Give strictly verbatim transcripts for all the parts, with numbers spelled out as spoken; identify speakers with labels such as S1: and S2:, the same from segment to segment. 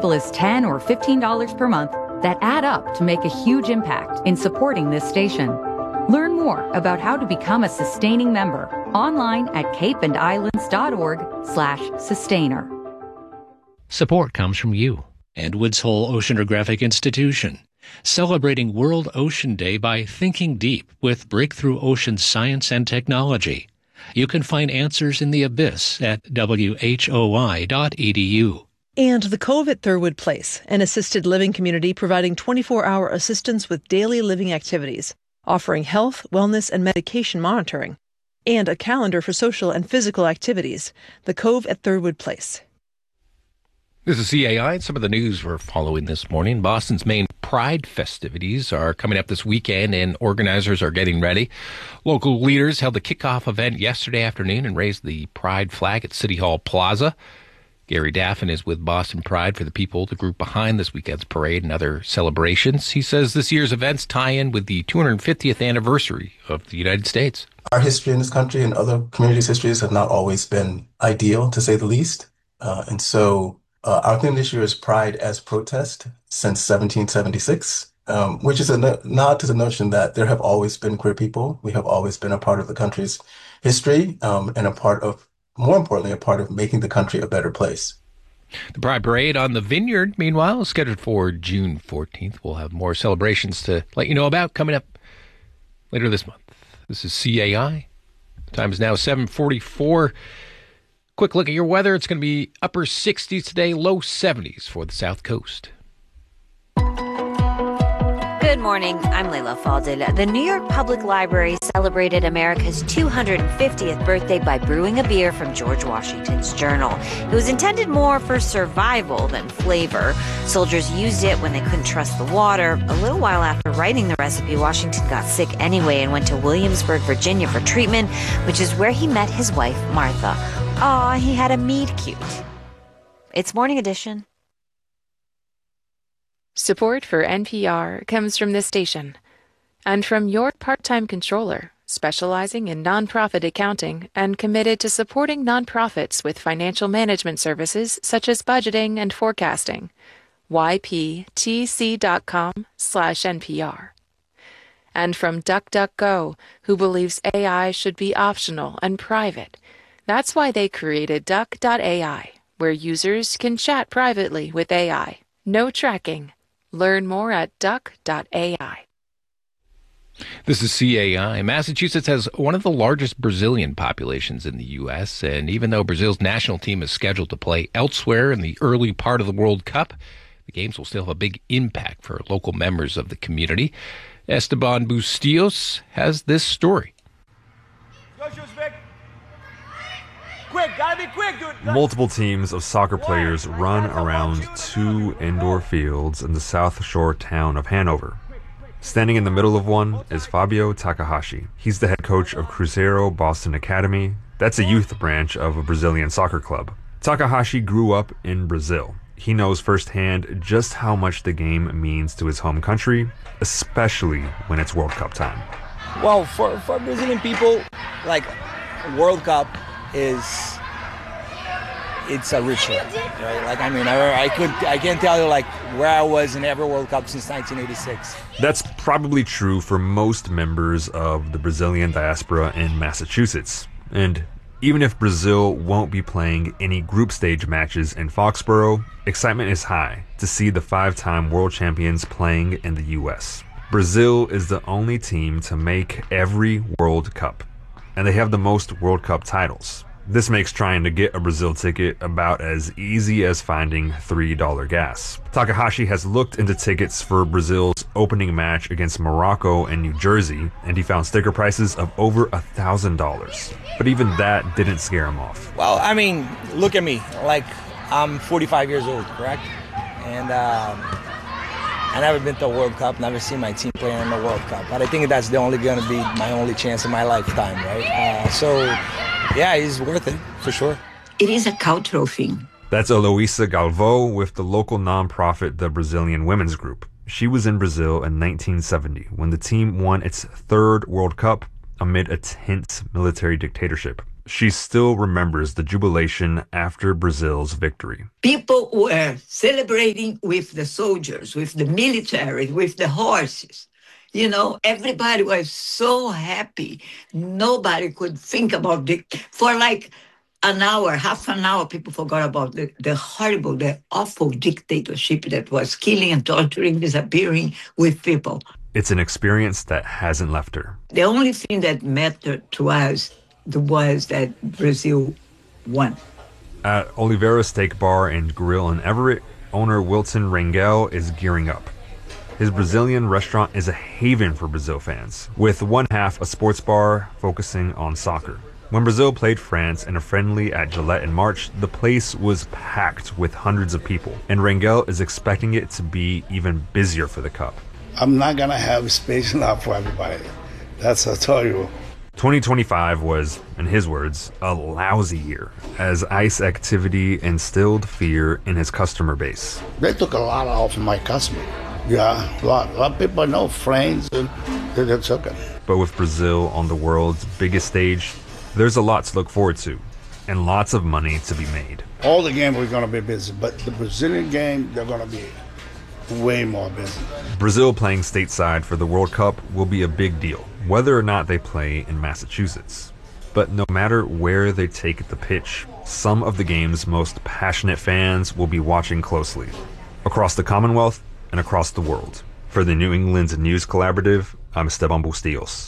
S1: little as ten dollars or fifteen dollars per month that add up to make a huge impact in supporting this station. Learn more about how to become a sustaining member online at capeandislands.org slash sustainer.
S2: Support comes from you and Woods Hole Oceanographic Institution, celebrating World Ocean Day by thinking deep with breakthrough ocean science and technology. You can find answers in the abyss at w h o i dot e d u.
S3: And The Cove at Thurwood Place, an assisted living community providing twenty-four hour assistance with daily living activities, offering health, wellness, and medication monitoring, and a calendar for social and physical activities. The Cove at Thurwood Place.
S4: This is C A I, and some of the news we're following this morning. Boston's main Pride festivities are coming up this weekend, and organizers are getting ready. Local leaders held a kickoff event yesterday afternoon and raised the Pride flag at City Hall Plaza. Gary Daffin is with Boston Pride for the People, the group behind this weekend's parade and other celebrations. He says this year's events tie in with the two hundred fiftieth anniversary of the United States.
S5: Our history in this country and other communities' histories have not always been ideal, to say the least. Uh, and so uh, our theme this year is Pride as Protest since seventeen seventy-six, um, which is a no- nod to the notion that there have always been queer people. We have always been a part of the country's history um, and a part of more importantly, a part of making the country a better place.
S4: The Pride Parade on the Vineyard, meanwhile, is scheduled for June fourteenth. We'll have more celebrations to let you know about coming up later this month. This is C A I. Time is now seven forty-four. Quick look at your weather. It's going to be upper sixties today, low seventies for the South Coast.
S6: Good morning. I'm Leila Faldil. The New York Public Library celebrated America's two hundred fiftieth birthday by brewing a beer from George Washington's journal. It was intended more for survival than flavor. Soldiers used it when they couldn't trust the water. A little while after writing the recipe, Washington got sick anyway and went to Williamsburg, Virginia for treatment, which is where he met his wife, Martha. Aw, he had a mead cute. It's Morning Edition.
S7: Support for N P R comes from this station and from your part-time controller, specializing in nonprofit accounting and committed to supporting nonprofits with financial management services such as budgeting and forecasting. y p t c dot com slash N P R. And from DuckDuckGo, who believes A I should be optional and private. That's why they created Duck dot A I, where users can chat privately with A I. No tracking. Learn more at duck dot A I.
S4: This is C A I. Massachusetts has one of the largest Brazilian populations in the U S, and even though Brazil's national team is scheduled to play elsewhere in the early part of the World Cup, the games will still have a big impact for local members of the community. Esteban Bustillos has this story.
S8: Quick, gotta be quick, dude.
S9: Multiple teams of soccer players run around two indoor fields in the South Shore town of Hanover. Standing in the middle of one is Fabio Takahashi. He's the head coach of Cruzeiro Boston Academy. That's a youth branch of a Brazilian soccer club. Takahashi grew up in Brazil. He knows firsthand just how much the game means to his home country, especially when it's World Cup time.
S8: Well, for, for Brazilian people, like, World Cup is, it's a ritual, right? Like, I mean, I, I could, I can't tell you, like, where I was in every World Cup since nineteen eighty-six.
S9: That's probably true for most members of the Brazilian diaspora in Massachusetts. And even if Brazil won't be playing any group stage matches in Foxborough, excitement is high to see the five-time world champions playing in the U S. Brazil is the only team to make every World Cup, and they have the most World Cup titles. This makes trying to get a Brazil ticket about as easy as finding three dollar gas. Takahashi has looked into tickets for Brazil's opening match against Morocco and New Jersey, and he found sticker prices of over one thousand dollars. But even that didn't scare him off.
S8: Well, I mean, look at me. Like, I'm forty-five years old, correct? And um, I've never been to a World Cup, never seen my team play in a World Cup. But I think that's the only going to be my only chance in my lifetime, right? Uh, so, yeah, he's worth it, for sure.
S10: It is a cultural thing.
S9: That's Eloisa Galvão with the local nonprofit, the Brazilian Women's Group. She was in Brazil in nineteen seventy when the team won its third World Cup amid a tense military dictatorship. she still remembers the jubilation after Brazil's victory.
S10: People were celebrating with the soldiers, with the military, with the horses. You know, everybody was so happy. Nobody could think about it. For like an hour, half an hour, people forgot about the, the horrible, the awful dictatorship that was killing and torturing, disappearing with people.
S9: It's an experience that hasn't left her.
S10: The only thing that mattered to us was that Brazil won.
S9: At Oliveira Steak Bar and Grill in Everett, owner Wilton Rangel is gearing up. His Brazilian restaurant is a haven for Brazil fans, with one half a sports bar focusing on soccer. When Brazil played France in a friendly at Gillette in March, the place was packed with hundreds of people, and Rangel is expecting it to be even busier for the Cup.
S11: I'm not going to have space enough for everybody. That's what I tell you.
S9: twenty twenty-five was, in his words, a lousy year, as ICE activity instilled fear in his customer base.
S11: They took a lot off of my customer. Yeah, a lot, a lot of people I know, friends, and they, they took it.
S9: But with Brazil on the world's biggest stage, there's a lot to look forward to, and lots of money to be made.
S11: All the games are going to be busy, but the Brazilian game, they're going to be way more busy.
S9: Brazil playing stateside for the World Cup will be a big deal, whether or not they play in Massachusetts. But no matter where they take the pitch, some of the game's most passionate fans will be watching closely, across the Commonwealth and across the world. For the New England News Collaborative, I'm Esteban Bustillos.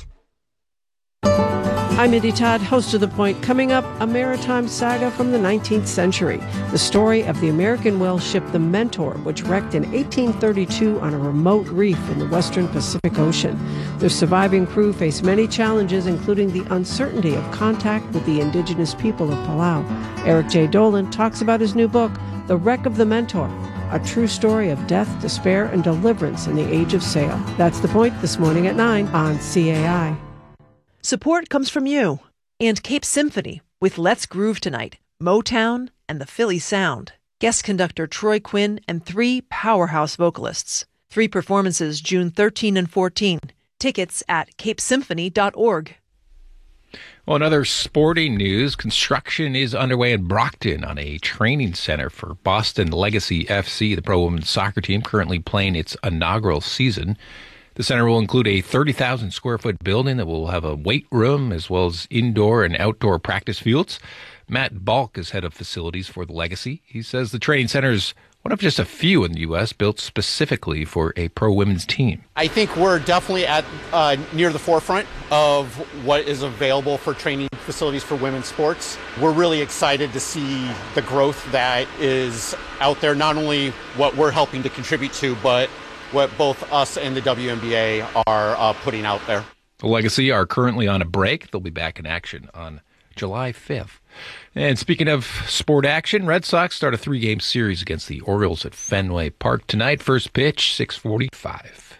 S12: I'm Indy Todd, host of The Point. Coming up, a maritime saga from the nineteenth century. The story of the American whale ship the Mentor, which wrecked in eighteen thirty-two on a remote reef in the western Pacific Ocean. The surviving crew faced many challenges, including the uncertainty of contact with the indigenous people of Palau. Eric J. Dolan talks about his new book, The Wreck of the Mentor, a true story of death, despair, and deliverance in the age of sail. That's The Point this morning at nine on C A I.
S3: Support comes from you and Cape Symphony with Let's Groove Tonight, Motown, and the Philly Sound. Guest conductor Troy Quinn and three powerhouse vocalists. Three performances June thirteenth and fourteenth. Tickets at cape symphony dot org.
S4: Well, in other sporting news, construction is underway in Brockton on a training center for Boston Legacy F C, the pro women's soccer team currently playing its inaugural season. The center will include a thirty thousand square foot building that will have a weight room as well as indoor and outdoor practice fields. Matt Balk is head of facilities for the Legacy. He says the training center is one of just a few in the U S built specifically for a pro women's team.
S13: I think we're definitely at uh, near the forefront of what is available for training facilities for women's sports. We're really excited to see the growth that is out there, not only what we're helping to contribute to, but what both us and the W N B A are uh, putting out there.
S4: The Legacy are currently on a break. They'll be back in action on July fifth. And speaking of sport action, Red Sox start a three-game series against the Orioles at Fenway Park tonight. First pitch, six forty-five.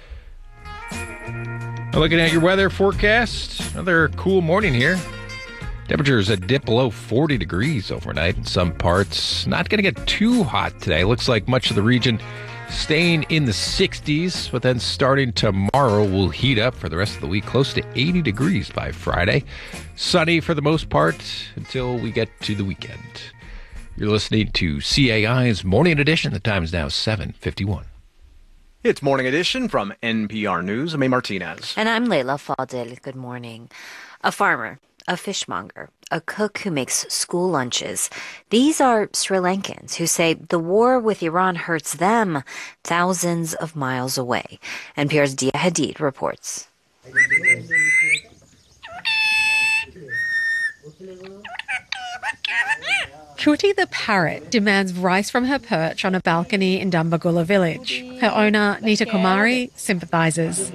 S4: Looking at your weather forecast, another cool morning here. Temperatures a dip below forty degrees overnight in some parts. Not going to get too hot today. Looks like much of the region staying in the sixties, but then starting tomorrow will heat up for the rest of the week, close to eighty degrees by Friday. Sunny for the most part until we get to the weekend. You're listening to C A I's Morning Edition. The time is now seven fifty-one.
S14: It's Morning Edition from N P R News. I'm A. Martinez.
S6: And I'm Leila Fadel. Good morning. A farmer, a fishmonger, a cook who makes school lunches. These are Sri Lankans who say the war with Iran hurts them thousands of miles away. N P R's Dia Hadid reports.
S15: Kruti the parrot demands rice from her perch on a balcony in Dambagula village. Her owner, Nita Kumari, sympathizes.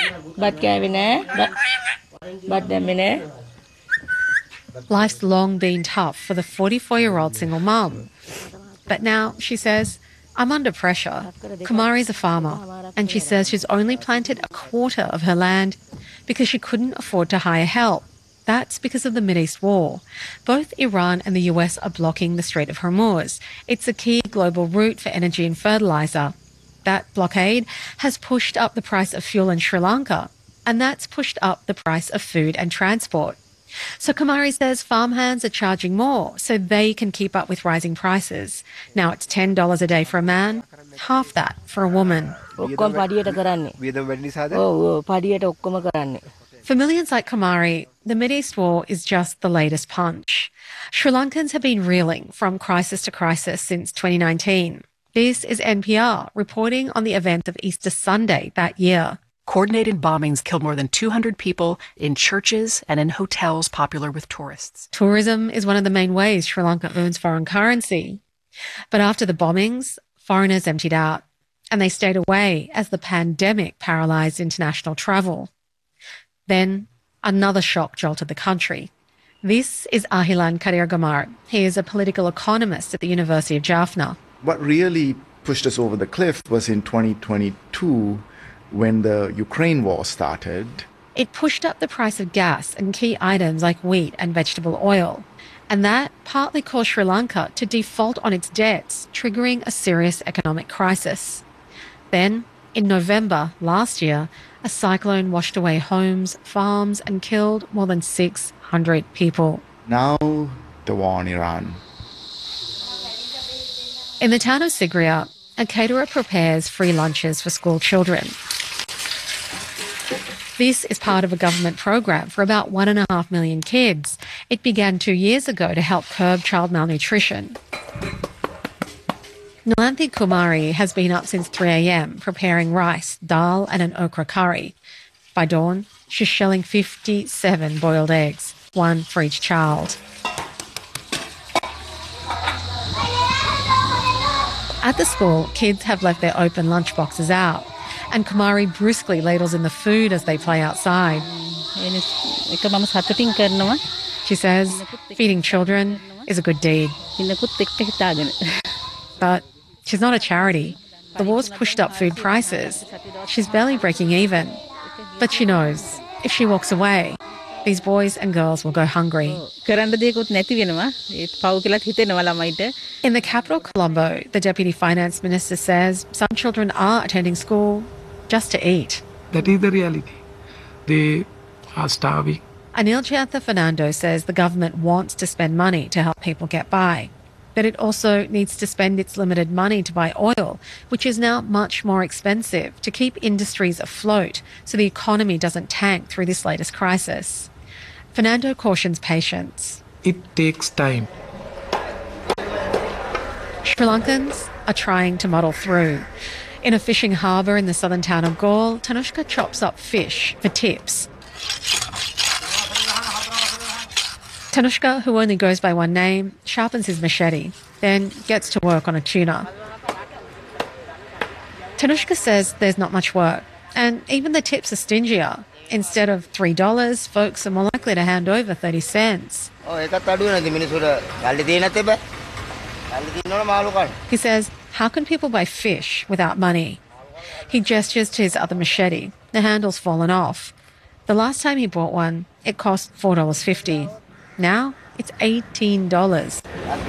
S15: Life's long been tough for the forty-four-year-old single mum. But now, she says, I'm under pressure. Kumari's a farmer, and she says she's only planted a quarter of her land because she couldn't afford to hire help. That's because of the Mideast war. Both Iran and the U S are blocking the Strait of Hormuz. It's a key global route for energy and fertilizer. That blockade has pushed up the price of fuel in Sri Lanka, and that's pushed up the price of food and transport. So Kumari says farmhands are charging more so they can keep up with rising prices. Now it's ten dollars a day for a man, half that for a woman. For millions like Kumari, the Mideast war is just the latest punch. Sri Lankans have been reeling from crisis to crisis since twenty nineteen. This is N P R reporting on the events of Easter Sunday that year.
S16: Coordinated bombings killed more than two hundred people in churches and in hotels popular with tourists.
S15: Tourism is one of the main ways Sri Lanka earns foreign currency. But after the bombings, foreigners emptied out, and they stayed away as the pandemic paralysed international travel. Then another shock jolted the country. This is Ahilan Kadirgamar. He is a political economist at the University of Jaffna.
S17: What really pushed us over the cliff was in twenty twenty-two, when the Ukraine war started.
S15: It pushed up the price of gas and key items like wheat and vegetable oil. And that partly caused Sri Lanka to default on its debts, triggering a serious economic crisis. Then, in November last year, a cyclone washed away homes, farms, and killed more than six hundred people.
S17: Now, the war in Iran.
S15: In the town of Sigiriya, a caterer prepares free lunches for school children. This is part of a government program for about one and a half million kids. It began two years ago to help curb child malnutrition. Nilanthi Kumari has been up since three a.m. preparing rice, dal and an okra curry. By dawn, she's shelling fifty-seven boiled eggs, one for each child. At the school, kids have left their open lunch boxes out, and Kumari brusquely ladles in the food as they play outside. She says feeding children is a good deed. But she's not a charity. The war's pushed up food prices. She's barely breaking even. But she knows if she walks away, these boys and girls will go hungry. In the capital, Colombo, the Deputy Finance Minister says some children are attending school just to eat.
S18: That is the reality. They are starving.
S15: Anil Chantha Fernando says the government wants to spend money to help people get by, but it also needs to spend its limited money to buy oil, which is now much more expensive, to keep industries afloat so the economy doesn't tank through this latest crisis. Fernando cautions patience.
S18: It takes time.
S15: Sri Lankans are trying to muddle through. In a fishing harbour in the southern town of Galle, Tanushka chops up fish for tips. Tanushka, who only goes by one name, sharpens his machete, then gets to work on a tuna. Tanushka says there's not much work, and even the tips are stingier. Instead of three dollars, folks are more likely to hand over thirty cents. He says, how can people buy fish without money? He gestures to his other machete. The handle's fallen off. The last time he bought one, it cost four dollars fifty. Now it's eighteen dollars.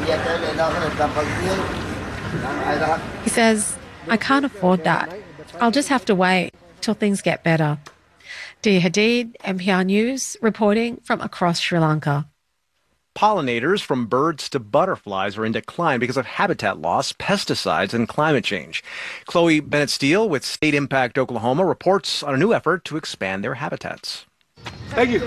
S15: He says, I can't afford that. I'll just have to wait till things get better. Dia Hadid, N P R News, reporting from across Sri Lanka.
S14: Pollinators from birds to butterflies are in decline because of habitat loss, pesticides, and climate change. Chloe Bennett-Steele with State Impact Oklahoma reports on a new effort to expand their habitats.
S19: Thank you.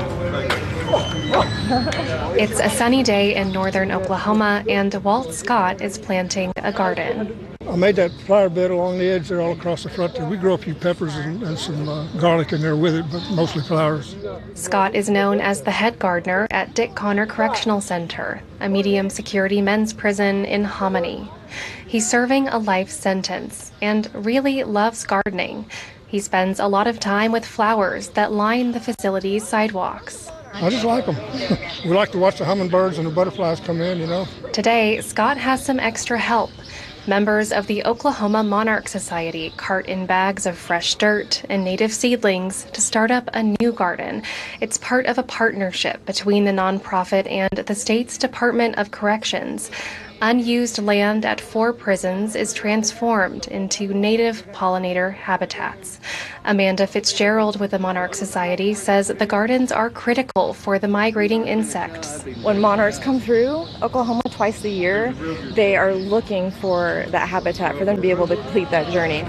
S19: It's a sunny day in northern Oklahoma, and Walt Scott is planting a garden.
S20: I made that flower bed along the edge there all across the front there. We grow a few peppers and, and some uh, garlic in there with it, but mostly flowers.
S19: Scott is known as the head gardener at Dick Connor Correctional Center, a medium security men's prison in Hominy. He's serving a life sentence and really loves gardening. He spends a lot of time with flowers that line the facility's sidewalks.
S20: I just like them. We like to watch the hummingbirds and the butterflies come in, you know.
S19: Today, Scott has some extra help. Members of the Oklahoma Monarch Society cart in bags of fresh dirt and native seedlings to start up a new garden. It's part of a partnership between the nonprofit and the state's Department of Corrections. Unused land at four prisons is transformed into native pollinator habitats. Amanda Fitzgerald with the Monarch Society says the gardens are critical for the migrating insects.
S21: When monarchs come through Oklahoma twice a year, they are looking for that habitat for them to be able to complete that journey.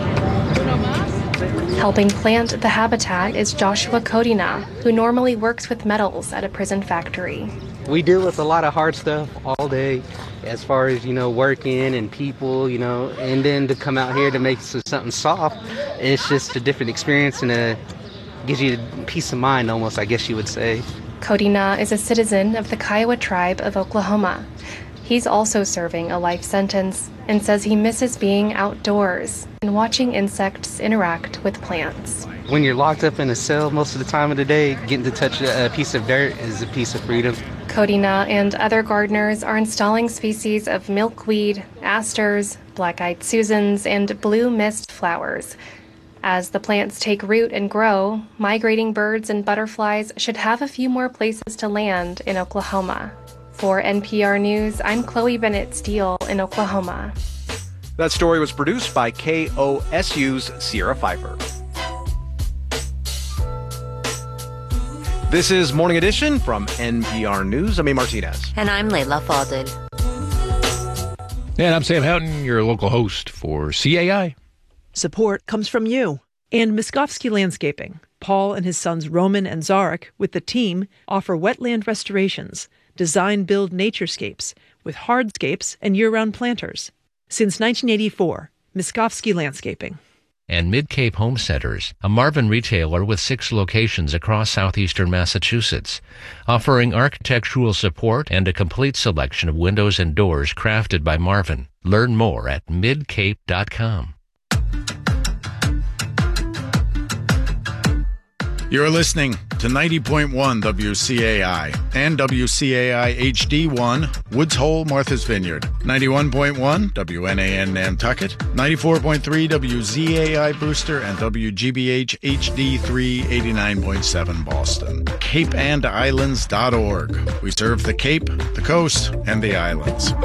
S19: Helping plant the habitat is Joshua Kodina, who normally works with metals at a prison factory.
S22: We deal with a lot of hard stuff all day as far as, you know, working and people, you know, and then to come out here to make something soft, it's just a different experience and a, gives you peace of mind almost, I guess you would say.
S19: Kodina is a citizen of the Kiowa tribe of Oklahoma. He's also serving a life sentence and says he misses being outdoors and watching insects interact with plants.
S22: When you're locked up in a cell most of the time of the day, getting to touch a piece of dirt is a piece of freedom.
S19: Kodina and other gardeners are installing species of milkweed, asters, black-eyed Susans, and blue mist flowers. As the plants take root and grow, migrating birds and butterflies should have a few more places to land in Oklahoma. For N P R News, I'm Chloe Bennett Steele in Oklahoma.
S14: That story was produced by K O S U's Sierra Pfeiffer. This is Morning Edition from N P R News. I'm A. Martinez.
S6: And I'm Layla Falded.
S4: And I'm Sam Houghton, your local host for C A I.
S3: Support comes from you and Miskovsky Landscaping. Paul and his sons Roman and Zarek, with the team, offer wetland restorations, design build naturescapes with hardscapes and year-round planters. Since nineteen eighty-four, Miskovsky Landscaping.
S2: And Mid-Cape Home Centers, a Marvin retailer with six locations across southeastern Massachusetts, offering architectural support and a complete selection of windows and doors crafted by Marvin. Learn more at mid cape dot com.
S23: You're listening to ninety point one W C A I and W C A I H D one, Woods Hole, Martha's Vineyard, ninety-one point one W N A N Nantucket, ninety-four point three W Z A I Brewster, and W G B H H D three eighty-nine point seven Boston. cape and islands dot org. We serve the Cape, the coast, and the islands.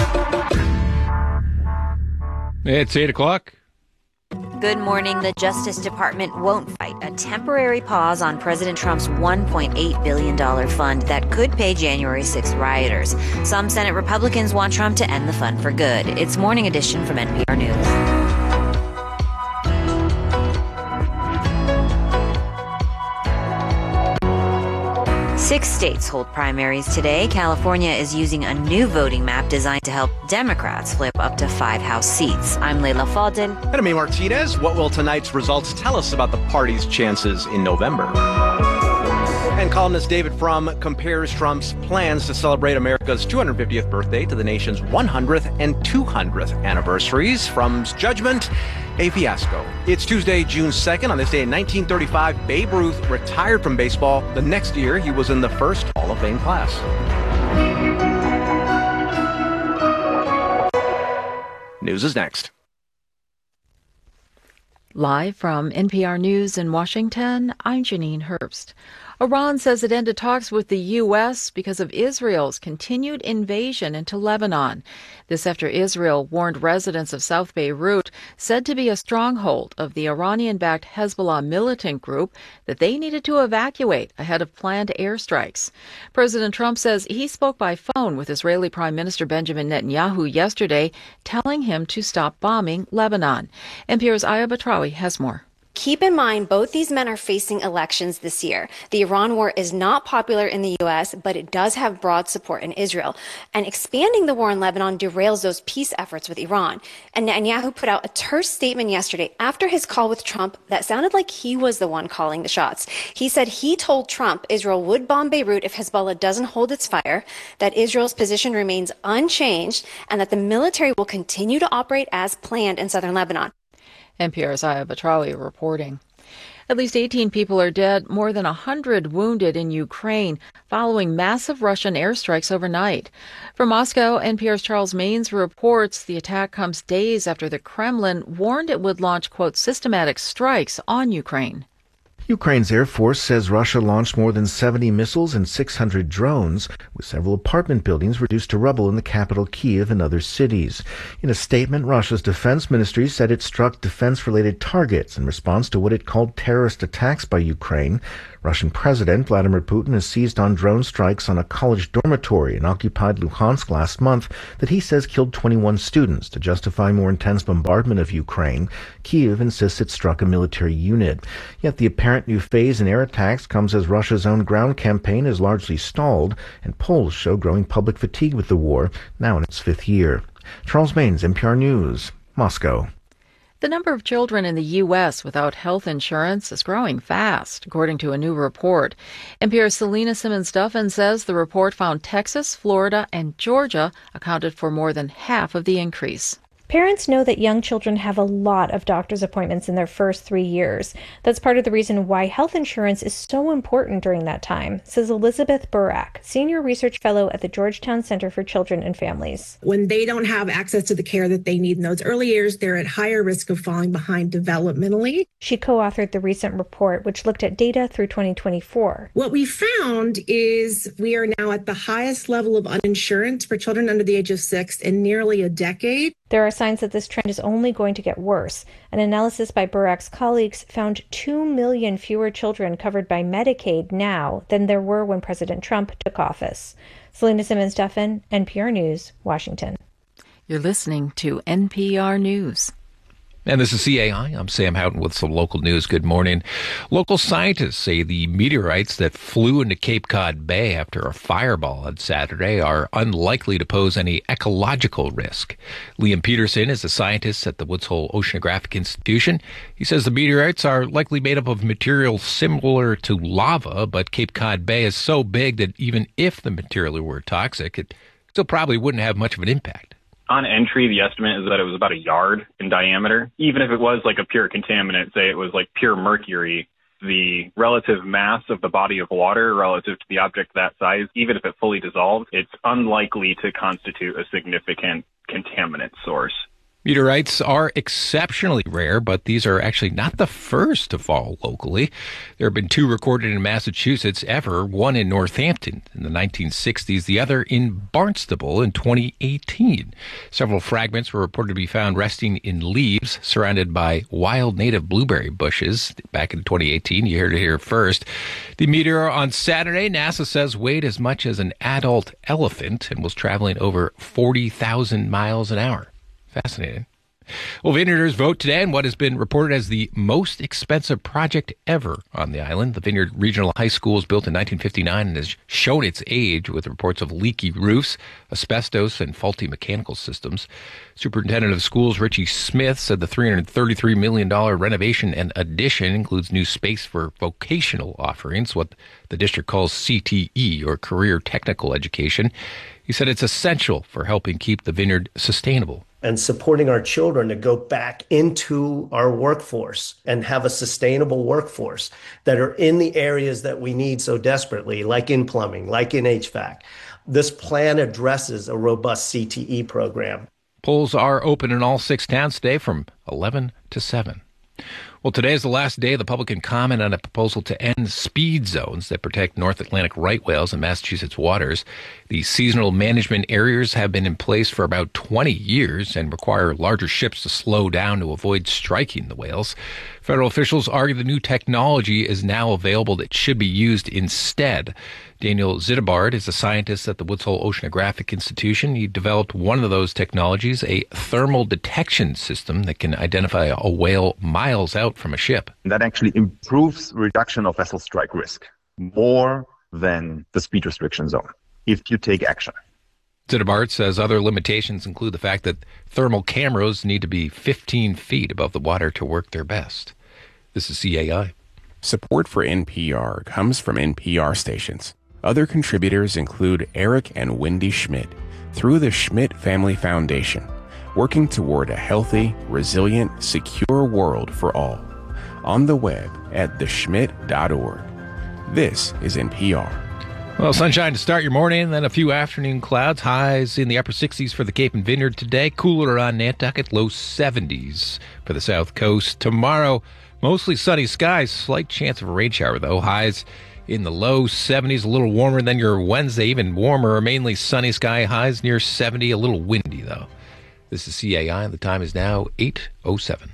S4: It's eight o'clock.
S6: Good morning. The Justice Department won't fight a temporary pause on President Trump's one point eight billion dollars fund that could pay January sixth rioters. Some Senate Republicans want Trump to end the fund for good. It's Morning Edition from N P R News. Six states hold primaries today. California is using a new voting map designed to help Democrats flip up to five House seats. I'm Layla Faldin.
S14: And I'm A. Martinez. What will tonight's results tell us about the party's chances in November? And columnist David Frum compares Trump's plans to celebrate America's two hundred fiftieth birthday to the nation's one hundredth and two hundredth anniversaries. Frum's judgment, a fiasco. It's Tuesday, June second. On this day in nineteen thirty-five, Babe Ruth retired from baseball. The next year, he was in the first Hall of Fame class. News is next.
S24: Live from N P R News in Washington, I'm Janine Herbst. Iran says it ended talks with the U S because of Israel's continued invasion into Lebanon. This after Israel warned residents of South Beirut, said to be a stronghold of the Iranian-backed Hezbollah militant group, that they needed to evacuate ahead of planned airstrikes. President Trump says he spoke by phone with Israeli Prime Minister Benjamin Netanyahu yesterday, telling him to stop bombing Lebanon. N P R's Aya Batrawi has more.
S25: Keep in mind, both these men are facing elections this year. The Iran war is not popular in the U S, but it does have broad support in Israel. And expanding the war in Lebanon derails those peace efforts with Iran. And Netanyahu put out a terse statement yesterday after his call with Trump that sounded like he was the one calling the shots. He said he told Trump Israel would bomb Beirut if Hezbollah doesn't hold its fire, that Israel's position remains unchanged, and that the military will continue to operate as planned in southern Lebanon.
S24: N P R's Aya Batrawi reporting. At least eighteen people are dead, more than one hundred wounded in Ukraine following massive Russian airstrikes overnight. From Moscow, N P R's Charles Maines reports the attack comes days after the Kremlin warned it would launch, quote, systematic strikes on Ukraine.
S1: Ukraine's Air Force says Russia launched more than seventy missiles and six hundred drones, with several apartment buildings reduced to rubble in the capital Kyiv and other cities. In a statement, Russia's defense ministry said it struck defense-related targets in response to what it called terrorist attacks by Ukraine. Russian President Vladimir Putin has seized on drone strikes on a college dormitory in occupied Luhansk last month that he says killed twenty-one students to justify more intense bombardment of Ukraine. Kyiv insists it struck a military unit. Yet the apparent new phase in air attacks comes as Russia's own ground campaign is largely stalled, and polls show growing public fatigue with the war, now in its fifth year. Charles Maines, N P R News, Moscow.
S24: The number of children in the U S without health insurance is growing fast, according to a new report. N P R's Selena Simmons-Duffin says the report found Texas, Florida, and Georgia accounted for more than half of the increase.
S5: Parents know that young children have a lot of doctor's appointments in their first three years. That's part of the reason why health insurance is so important during that time, says Elizabeth Burak, Senior Research Fellow at the Georgetown Center for Children and Families.
S7: When they don't have access to the care that they need in those early years, they're at higher risk of falling behind developmentally.
S5: She co-authored the recent report, which looked at data through twenty twenty-four.
S7: What we found is we are now at the highest level of uninsurance for children under the age of six in nearly a decade.
S5: There are signs that this trend is only going to get worse. An analysis by Burak's colleagues found two million fewer children covered by Medicaid now than there were when President Trump took office. Selena Simmons-Duffin, N P R News, Washington.
S24: You're listening to N P R News.
S4: And this is C A I. I'm Sam Houghton with some local news. Good morning. Local scientists say the meteorites that flew into Cape Cod Bay after a fireball on Saturday are unlikely to pose any ecological risk. Liam Peterson is a scientist at the Woods Hole Oceanographic Institution. He says the meteorites are likely made up of material similar to lava, but Cape Cod Bay is so big that even if the material were toxic, it still probably wouldn't have much of an impact.
S8: On entry, the estimate is that it was about a yard in diameter. Even if it was like a pure contaminant, say it was like pure mercury, the relative mass of the body of water relative to the object that size, even if it fully dissolved, it's unlikely to constitute a significant contaminant source.
S4: Meteorites are exceptionally rare, but these are actually not the first to fall locally. There have been two recorded in Massachusetts ever, one in Northampton in the nineteen sixties, the other in Barnstable in twenty eighteen. Several fragments were reported to be found resting in leaves surrounded by wild native blueberry bushes back in twenty eighteen. You heard it here first. The meteor on Saturday, NASA says, weighed as much as an adult elephant and was traveling over forty thousand miles an hour. Fascinating. Well, Vineyarders vote today on what has been reported as the most expensive project ever on the island. The Vineyard Regional High School was built in nineteen fifty-nine and has shown its age with reports of leaky roofs, asbestos, and faulty mechanical systems. Superintendent of Schools Richie Smith said the three hundred thirty-three million dollars renovation and addition includes new space for vocational offerings, what the district calls C T E, or Career Technical Education. He said it's essential for helping keep the vineyard sustainable.
S10: And supporting our children to go back into our workforce and have a sustainable workforce that are in the areas that we need so desperately, like in plumbing, like in H V A C. This plan addresses a robust C T E program.
S4: Polls are open in all six towns today from eleven to seven. Well, today is the last day the public can comment on a proposal to end speed zones that protect North Atlantic right whales in Massachusetts waters. The seasonal management areas have been in place for about twenty years and require larger ships to slow down to avoid striking the whales. Federal officials argue the new technology is now available that should be used instead. Daniel Zittebard is a scientist at the Woods Hole Oceanographic Institution. He developed one of those technologies, a thermal detection system that can identify a whale miles out from a ship.
S26: That actually improves reduction of vessel strike risk more than the speed restriction zone if you take action.
S4: Zittebard says other limitations include the fact that thermal cameras need to be fifteen feet above the water to work their best. This is C A I.
S27: Support for N P R comes from N P R stations. Other contributors include Eric and Wendy Schmidt through the Schmidt Family Foundation, working toward a healthy, resilient, secure world for all. On the web at the schmidt dot org. This is N P R.
S4: Well, sunshine to start your morning, then a few afternoon clouds. Highs in the upper sixties for the Cape and Vineyard today. Cooler on Nantucket, low seventies for the South Coast. Tomorrow, Mostly sunny skies, slight chance of a rain shower, though. Highs in the low seventies, a little warmer than your Wednesday, even warmer. Mainly sunny sky, highs near seventy, a little windy, though. This is C A I, and the time is now eight oh seven.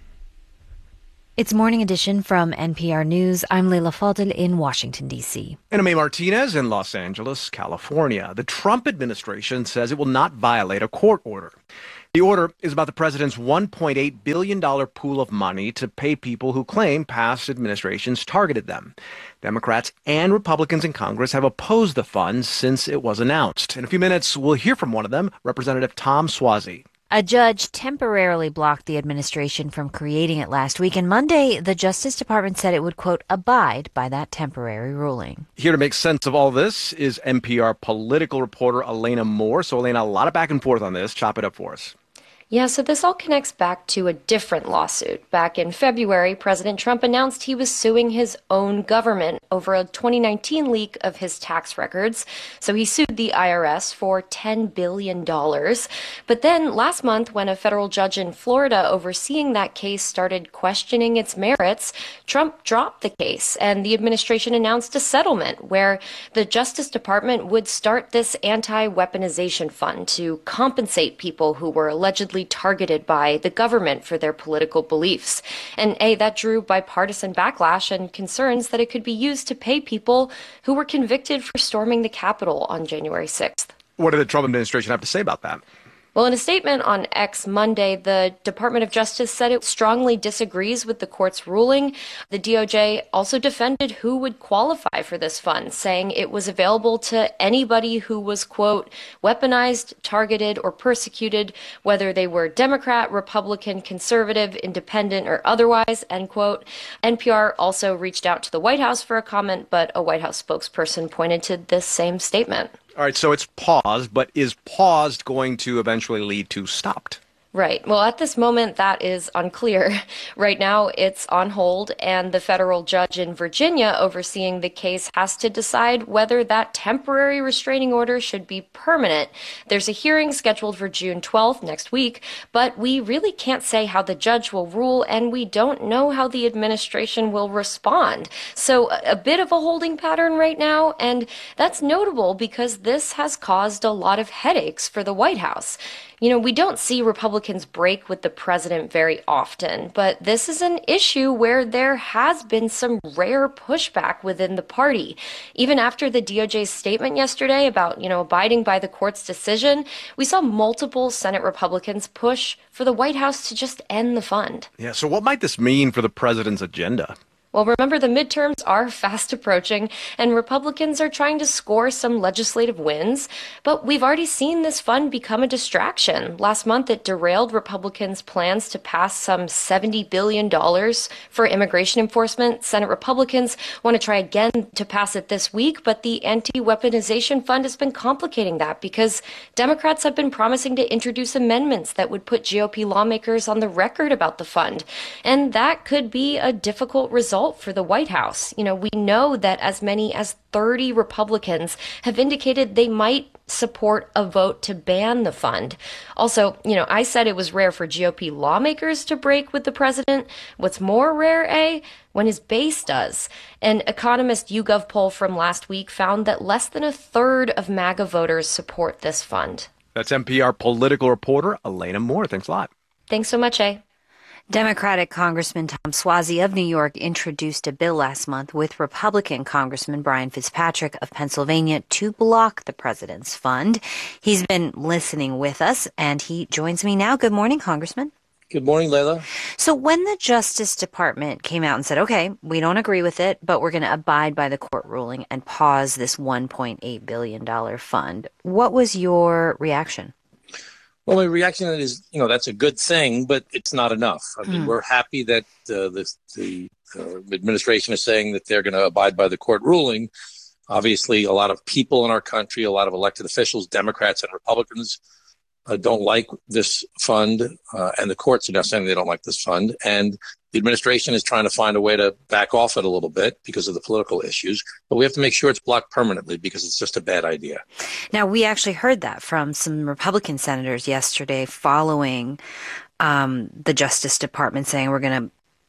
S6: It's Morning Edition from N P R News. I'm Leila Fadel in Washington, D C.
S14: Anna Mae Martinez in Los Angeles, California. The Trump administration says it will not violate a court order. The order is about the president's one point eight billion dollars pool of money to pay people who claim past administrations targeted them. Democrats and Republicans in Congress have opposed the fund since it was announced. In a few minutes, we'll hear from one of them, Representative Tom Suozzi.
S6: A judge temporarily blocked the administration from creating it last week, and Monday, the Justice Department said it would, quote, abide by that temporary ruling.
S14: Here to make sense of all this is N P R political reporter Elena Moore. So, Elena, a lot of back and forth on this. Chop it up for us.
S19: Yeah, so this all connects back to a different lawsuit. Back in February, President Trump announced he was suing his own government over a twenty nineteen leak of his tax records. So he sued the I R S for ten billion dollars. But then last month, when a federal judge in Florida overseeing that case started questioning its merits, Trump dropped the case, and the administration announced a settlement where the Justice Department would start this anti-weaponization fund to compensate people who were allegedly targeted by the government for their political beliefs. And A, that drew bipartisan backlash and concerns that it could be used to pay people who were convicted for storming the Capitol on January sixth.
S14: What did the Trump administration have to say about that?
S19: Well, in a statement on X Monday, the Department of Justice said it strongly disagrees with the court's ruling. The D O J also defended who would qualify for this fund, saying it was available to anybody who was, quote, weaponized, targeted, or persecuted, whether they were Democrat, Republican, conservative, independent, or otherwise, end quote. N P R also reached out to the White House for a comment, but a White House spokesperson pointed to this same statement.
S14: All right, so it's paused, but is paused going to eventually lead to stopped?
S19: Right. Well, at this moment, that is unclear. Right now, it's on hold, and the federal judge in Virginia overseeing the case has to decide whether that temporary restraining order should be permanent. There's a hearing scheduled for June twelfth, next week, but we really can't say how the judge will rule, and we don't know how the administration will respond. So a bit of a holding pattern right now, and that's notable because this has caused a lot of headaches for the White House. You know, we don't see Republicans break with the president very often, but this is an issue where there has been some rare pushback within the party. Even after the D O J's statement yesterday about, you know, abiding by the court's decision, we saw multiple Senate Republicans push for the White House to just end the fund.
S14: Yeah, so what might this mean for the president's agenda?
S19: Well, remember, the midterms are fast approaching, and Republicans are trying to score some legislative wins. But we've already seen this fund become a distraction. Last month, it derailed Republicans' plans to pass some seventy billion dollars for immigration enforcement. Senate Republicans want to try again to pass it this week, but the anti-weaponization fund has been complicating that because Democrats have been promising to introduce amendments that would put G O P lawmakers on the record about the fund. And that could be a difficult result for the White House. You know, we know that as many as thirty Republicans have indicated they might support a vote to ban the fund. Also, you know, I said it was rare for G O P lawmakers to break with the president. What's more rare, A, when his base does. An Economist YouGov poll from last week found that less than a third of MAGA voters support this fund.
S14: That's N P R political reporter Elena Moore. Thanks a lot.
S19: Thanks so much, A.
S6: Democratic Congressman Tom Suozzi of New York introduced a bill last month with Republican Congressman Brian Fitzpatrick of Pennsylvania to block the president's fund. He's been listening with us, and he joins me now. Good morning, Congressman.
S9: Good morning, Leila.
S6: So when the Justice Department came out and said, okay, we don't agree with it, but we're going to abide by the court ruling and pause this one point eight billion dollars fund, what was your reaction?
S9: Well, my reaction is, you know, that's a good thing, but it's not enough. I mean, mm. we're happy that uh, the, the uh, administration is saying that they're going to abide by the court ruling. Obviously, a lot of people in our country, a lot of elected officials, Democrats and Republicans, uh, don't like this fund, uh, and the courts are now saying they don't like this fund. And the administration is trying to find a way to back off it a little bit because of the political issues. But we have to make sure it's blocked permanently because it's just a bad idea.
S6: Now, we actually heard that from some Republican senators yesterday following um, the Justice Department saying we're going to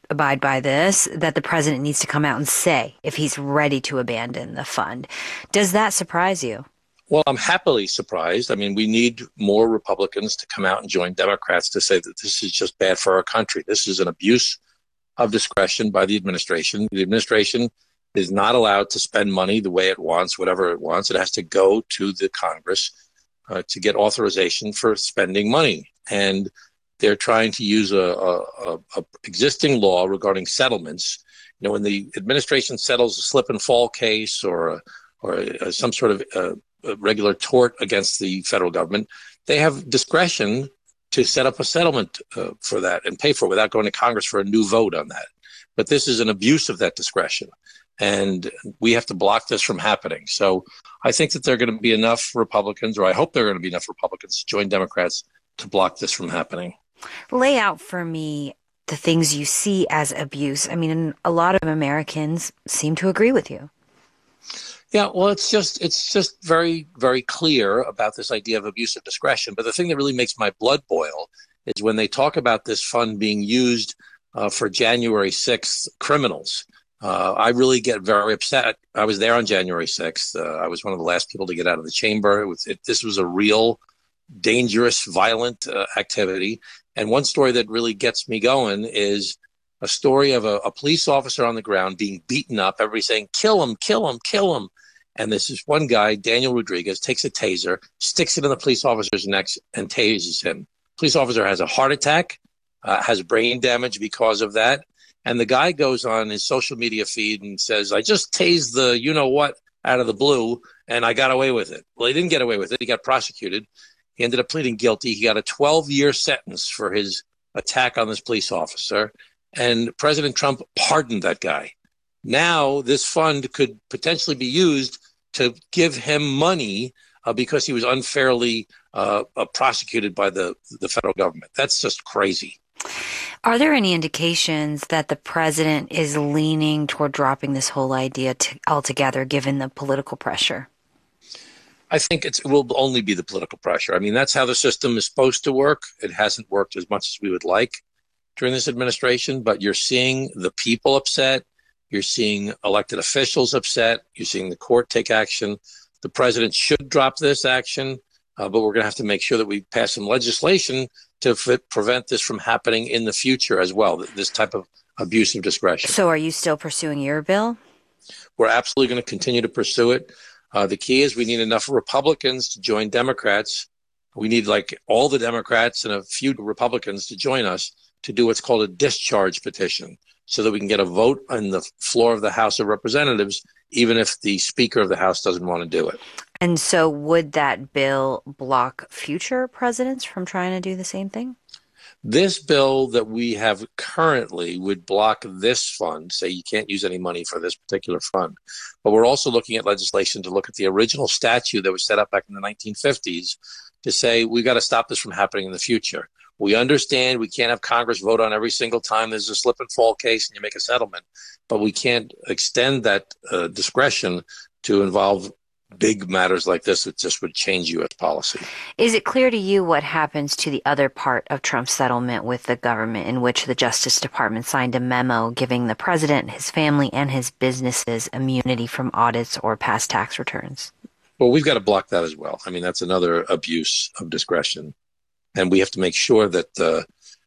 S6: abide by this, that the president needs to come out and say if he's ready to abandon the fund. Does that surprise you?
S9: Well, I'm happily surprised. I mean, we need more Republicans to come out and join Democrats to say that this is just bad for our country. This is an abuse of discretion by the administration. The administration is not allowed to spend money the way it wants, whatever it wants. It has to go to the Congress uh, to get authorization for spending money. And they're trying to use a, a, a existing law regarding settlements. You know, when the administration settles a slip and fall case or a, or a, some sort of uh, a regular tort against the federal government, they have discretion to set up a settlement uh, for that and pay for it without going to Congress for a new vote on that. But this is an abuse of that discretion, and we have to block this from happening. So I think that there are going to be enough Republicans, or I hope there are going to be enough Republicans to join Democrats to block this from happening.
S6: Lay out for me the things you see as abuse. I mean, a lot of Americans seem to agree with you.
S9: Yeah, well, it's just it's just very, very clear about this idea of abuse of discretion. But the thing that really makes my blood boil is when they talk about this fund being used uh, for January sixth criminals. Uh, I really get very upset. I was there on January sixth. Uh, I was one of the last people to get out of the chamber. It was, it, this was a real dangerous, violent uh, activity. And one story that really gets me going is a story of a, a police officer on the ground being beaten up, everybody saying, kill him, kill him, kill him. And this is one guy, Daniel Rodriguez, takes a taser, sticks it in the police officer's neck and tases him. Police officer has a heart attack, uh, has brain damage because of that. And the guy goes on his social media feed and says, I just tased the you-know-what out of the blue, and I got away with it. Well, he didn't get away with it. He got prosecuted. He ended up pleading guilty. He got a twelve-year sentence for his attack on this police officer. And President Trump pardoned that guy. Now this fund could potentially be used to give him money uh, because he was unfairly uh, uh, prosecuted by the, the federal government. That's just crazy.
S6: Are there any indications that the president is leaning toward dropping this whole idea to, altogether, given the political pressure?
S9: I think it's, it will only be the political pressure. I mean, that's how the system is supposed to work. It hasn't worked as much as we would like during this administration, but you're seeing the people upset. You're seeing elected officials upset. You're seeing the court take action. The president should drop this action, uh, but we're going to have to make sure that we pass some legislation to f- prevent this from happening in the future as well, this type of abuse of discretion.
S6: So are you still pursuing your bill?
S9: We're absolutely going to continue to pursue it. Uh, the key is we need enough Republicans to join Democrats. We need like all the Democrats and a few Republicans to join us to do what's called a discharge petition so that we can get a vote on the floor of the House of Representatives, even if the Speaker of the House doesn't want to do it.
S6: And so would that bill block future presidents from trying to do the same thing?
S9: This bill that we have currently would block this fund, say you can't use any money for this particular fund. But we're also looking at legislation to look at the original statute that was set up back in the nineteen fifties to say we've got to stop this from happening in the future. We understand we can't have Congress vote on every single time there's a slip and fall case and you make a settlement, but we can't extend that uh, discretion to involve big matters like this. It just would change U S policy.
S6: Is it clear to you what happens to the other part of Trump's settlement with the government, in which the Justice Department signed a memo giving the president, his family, and his businesses immunity from audits or past tax returns?
S9: Well, we've got to block that as well. I mean, that's another abuse of discretion. And we have to make sure that uh,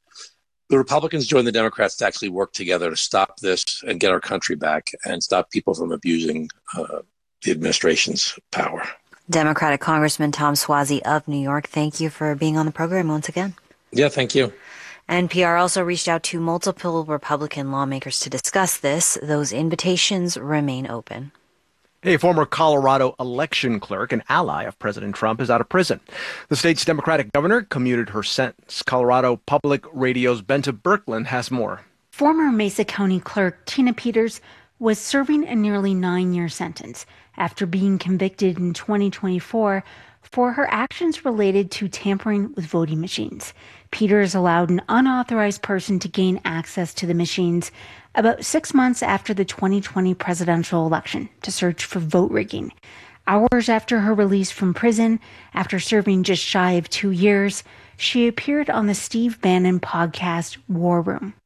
S9: the Republicans join the Democrats to actually work together to stop this and get our country back and stop people from abusing uh, the administration's power.
S6: Democratic Congressman Tom Suozzi of New York, thank you for being on the program once again.
S9: Yeah, thank you.
S6: N P R also reached out to multiple Republican lawmakers to discuss this. Those invitations remain open.
S14: A former Colorado election clerk, an ally of President Trump, is out of prison. The state's Democratic governor commuted her sentence. Colorado Public Radio's Benta Birkeland has more.
S11: Former Mesa County Clerk Tina Peters was serving a nearly nine-year sentence after being convicted in twenty twenty-four for her actions related to tampering with voting machines. Peters allowed an unauthorized person to gain access to the machines about six months after the twenty twenty presidential election to search for vote rigging. Hours after her release from prison, after serving just shy of two years, she appeared on the Steve Bannon podcast War Room.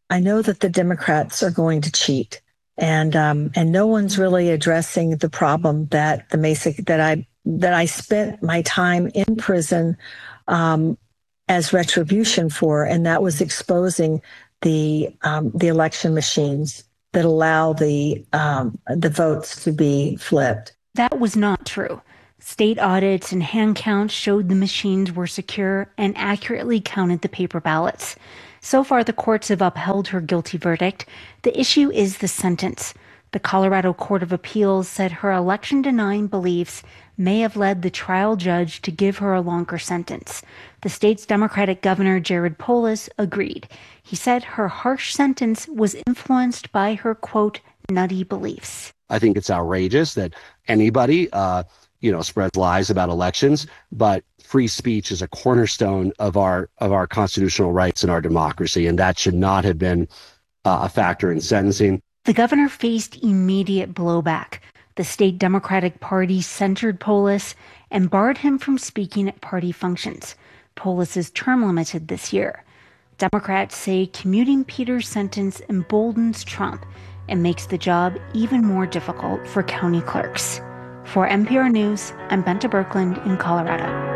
S12: I know that the Democrats are going to cheat, and um, and no one's really addressing the problem that the Mesa that I that I spent my time in prison um, as retribution for, and that was exposing the um, the election machines that allow the um, the votes to be flipped.
S11: That was not true. State audits and hand counts showed the machines were secure and accurately counted the paper ballots. So far, the courts have upheld her guilty verdict. The issue is the sentence. The Colorado Court of Appeals said her election-denying beliefs may have led the trial judge to give her a longer sentence. The state's Democratic Governor Jared Polis agreed. He said her harsh sentence was influenced by her, quote, nutty beliefs.
S13: I think it's outrageous that anybody, uh, you know, spreads lies about elections, but free speech is a cornerstone of our of our constitutional rights and our democracy, and that should not have been uh, a factor in sentencing.
S11: The governor faced immediate blowback. The state Democratic Party censured Polis and barred him from speaking at party functions. Polis is term limited this year. Democrats say commuting Peters' sentence emboldens Trump and makes the job even more difficult for county clerks. For N P R News, I'm Bente Birkeland in Colorado.